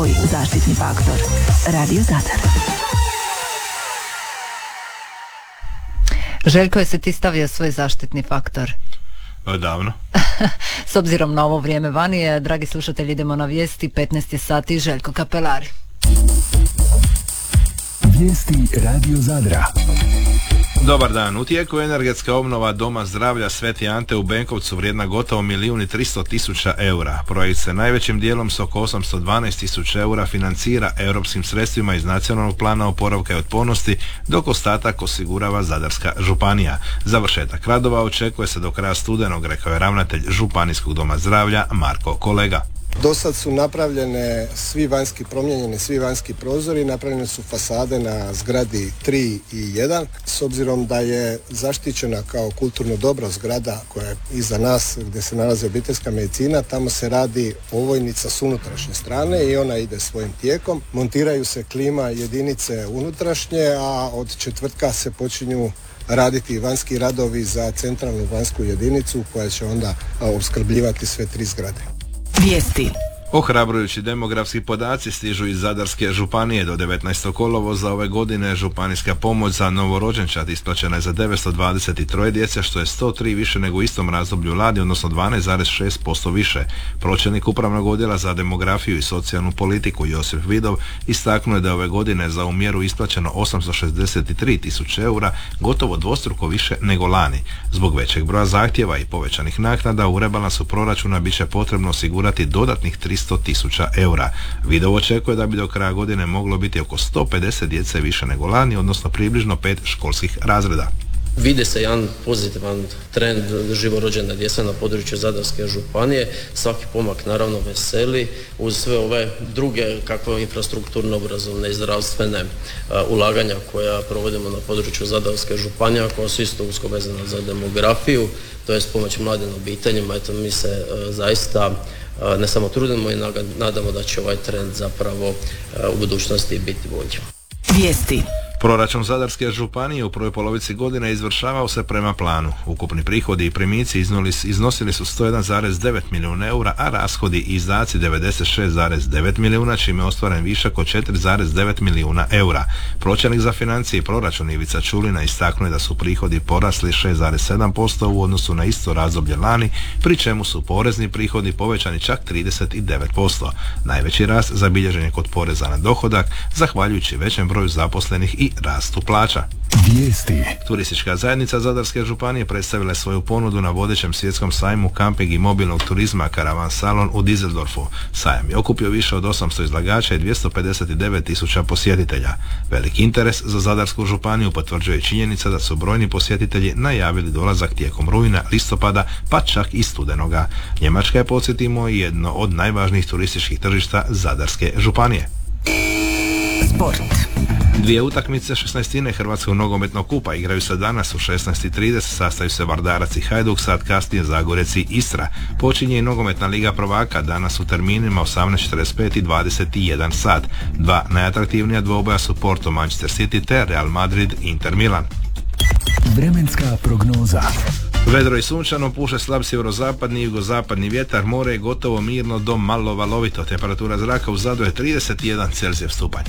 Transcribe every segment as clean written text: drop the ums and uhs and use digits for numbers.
svoj zaštitni faktor. Radio Zadar. Željko, jesi ti stavio svoj zaštitni faktor? Davno. S obzirom na ovo vrijeme vani, dragi slušatelji, idemo na vijesti. 15 je sati, Željko Kapelari. Vijesti Radio Zadra. Dobar dan. U tijeku je energetska obnova Doma zdravlja Sveti Ante u Benkovcu vrijedna gotovo 1.300.000 eura. Projekt se najvećim dijelom s oko 812.000 eura financira europskim sredstvima iz Nacionalnog plana oporavka i otpornosti, dok ostatak osigurava Zadarska županija. Završetak radova očekuje se do kraja studenog, rekao je ravnatelj Županijskog doma zdravlja Marko Kolega. Do sad su napravljene promijenjeni svi vanjski prozori, napravljene su fasade na zgradi 3 i 1. S obzirom da je zaštićena kao kulturno dobro zgrada koja je iza nas gdje se nalazi obiteljska medicina, tamo se radi ovojnica s unutrašnje strane i ona ide svojim tijekom. Montiraju se klima jedinice unutrašnje, a od četvrtka se počinju raditi vanjski radovi za centralnu vanjsku jedinicu koja će onda opskrbljivati sve 3 zgrade. Vijesti. Ohrabrujući demografski podaci stižu iz Zadarske županije. Do 19. kolovoza ove godine županijska pomoć za novorođenčad isplaćena je za 923 djece, što je 103 više nego u istom razdoblju lani, odnosno 12,6% više. Pročelnik Upravnog odjela za demografiju i socijalnu politiku Josip Vidov istaknuo je da je ove godine za ovu mjeru isplaćeno 863.000 eura, gotovo dvostruko više nego lani. Zbog većeg broja zahtjeva i povećanih naknada u rebalansu proračuna bit će potrebno osigurati dodatnih 300.000 eura. Vidov očekuje da bi do kraja godine moglo biti oko 150 djece više nego lani, odnosno približno 5 školskih razreda. Vidi se jedan pozitivan trend živorođene djece na području Zadarske županije. Svaki pomak naravno veseli uz sve ove druge kako infrastrukturno, obrazovne i zdravstvene ulaganja koja provodimo na području Zadarske županije, koja su isto usko vezana za demografiju, to jest pomoć mladim obiteljima. Eto, mi se zaista ne samo trudimo i nadamo da će ovaj trend zapravo u budućnosti biti bolji. Vijesti. Proračun Zadarske županije u prvoj polovici godine izvršavao se prema planu. Ukupni prihodi i primici iznosili su 101,9 milijuna eura, a rashodi i izdaci 96,9 milijuna, čime je ostvaren višak od 4,9 milijuna eura. Pročelnik za financije i proračun Ivica Čulina istaknuo je da su prihodi porasli 6,7% u odnosu na isto razdoblje lani, pri čemu su porezni prihodi povećani čak 39%. Najveći rast zabilježen je kod poreza na dohodak, zahvaljujući većem broju zaposlenih i rastu plaća. Vijesti. Turistička zajednica Zadarske županije predstavila je svoju ponudu na vodećem svjetskom sajmu kamping i mobilnog turizma Karavan Salon u Düsseldorfu. Sajam je okupio više od 800 izlagača i 259.000 posjetitelja. Veliki interes za Zadarsku županiju potvrđuje činjenica da su brojni posjetitelji najavili dolazak tijekom rujna, listopada, pa čak i studenoga. Njemačka je, podsjetimo, jedno od najvažnijih turističkih tržišta Zadarske županije. Sport. Dvije utakmice 16. Hrvatskog nogometnog kupa igraju se danas u 16:30, sastaju se Vardarac i Hajduk, sat kasnije Zagorec i Istra. Počinje i nogometna liga prvaka danas u terminima 18:45 i 21 sat. Dva najatraktivnija dvoboja su Porto Manchester City te Real Madrid Inter Milan. Vremenska prognoza. Vedro i sunčano, puše slab sjeverozapadni i jugozapadni vjetar, more je gotovo mirno do malo valovito. Temperatura zraka u Zadru je 31 Celzijev stupanj.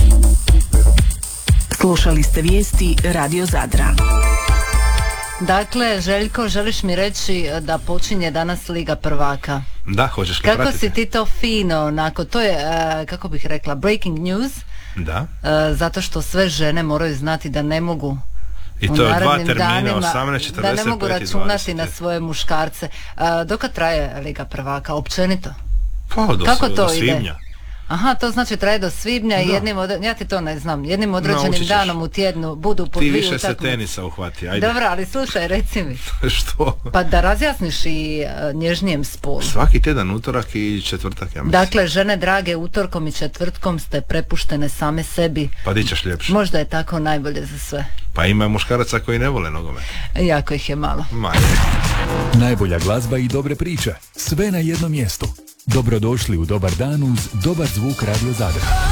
Slušali ste vijesti Radio Zadra. Dakle, Željko, želiš mi reći da počinje danas Liga prvaka? Da, hoćeš li kako pratiti? Si ti to fino, onako, to je, kako bih rekla, breaking news. Da. Zato što sve žene moraju znati da ne mogu i to je dva termina, 18:45 da ne mogu računati i 20. na svoje muškarce. Dokad traje Liga prvaka, općenito? Pa, do svibnja. Aha, to znači traje do svibnja i ja ti to ne znam, jednim određenim danom u tjednu budu po dvije utakmice. Ti više se tenisa uhvati, ajde. Dobro, ali slušaj, reci mi. Što? Pa da razjasniš i nježnijem spolu. Svaki tjedan utorak i četvrtak, ja mislim. Dakle, žene drage, utorkom i četvrtkom ste prepuštene same sebi. Pa di ćeš ljepše. Možda je tako najbolje za sve. Pa ima muškaraca koji ne vole nogomet. Jako ih je malo. Najbolja glazba i dobre priče. Sve na jednom mjestu. Dobrodošli u Dobar dan uz dobar zvuk Radio Zadra.